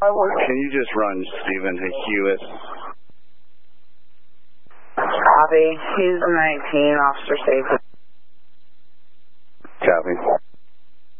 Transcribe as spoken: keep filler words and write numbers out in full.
Can you just run Stephen Hewitt? Copy. He's nineteen, officer safe.